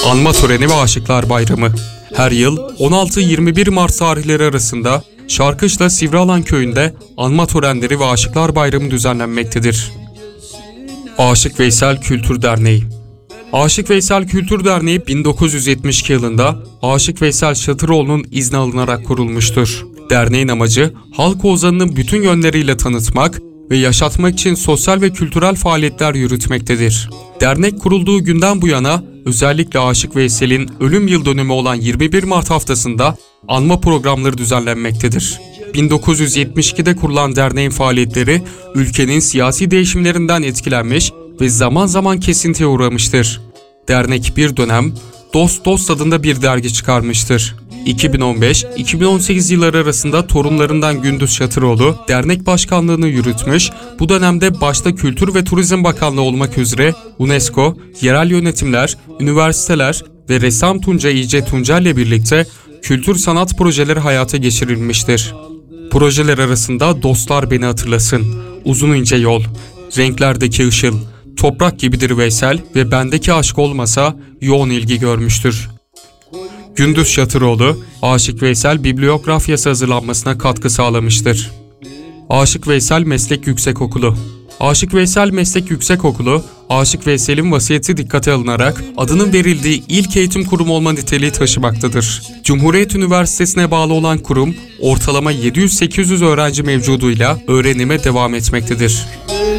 Anma töreni ve Aşıklar Bayramı. Her yıl 16-21 Mart tarihleri arasında Şarkışla Sivrialan Köyü'nde anma törenleri ve Aşıklar Bayramı düzenlenmektedir. Aşık Veysel Kültür Derneği. Aşık Veysel Kültür Derneği 1972 yılında Aşık Veysel Şatıroğlu'nun izni alınarak kurulmuştur. Derneğin amacı halk ozanını bütün yönleriyle tanıtmak ve yaşatmak için sosyal ve kültürel faaliyetler yürütmektedir. Dernek kurulduğu günden bu yana özellikle Aşık Veysel'in ölüm yıl dönümü olan 21 Mart haftasında anma programları düzenlenmektedir. 1972'de kurulan derneğin faaliyetleri ülkenin siyasi değişimlerinden etkilenmiş ve zaman zaman kesintiye uğramıştır. Dernek bir dönem Dost adında bir dergi çıkarmıştır. 2015-2018 yılları arasında torunlarından Gündüz Şatıroğlu dernek başkanlığını yürütmüş, bu dönemde başta Kültür ve Turizm Bakanlığı olmak üzere UNESCO, yerel yönetimler, üniversiteler ve ressam Tuncay İce Tuncel ile birlikte kültür sanat projeleri hayata geçirilmiştir. Projeler arasında Dostlar Beni Hatırlasın, Uzun İnce Yol, Renklerdeki Işıl, Toprak Gibidir Veysel ve Bendeki Aşk Olmasa yoğun ilgi görmüştür. Gündüz Şatıroğlu, Aşık Veysel bibliografyası hazırlanmasına katkı sağlamıştır. Aşık Veysel Meslek Yüksekokulu. Aşık Veysel Meslek Yüksekokulu, Aşık Veysel'in vasiyeti dikkate alınarak adının verildiği ilk eğitim kurumu olma niteliği taşımaktadır. Cumhuriyet Üniversitesi'ne bağlı olan kurum, ortalama 700-800 öğrenci mevcuduyla öğrenime devam etmektedir.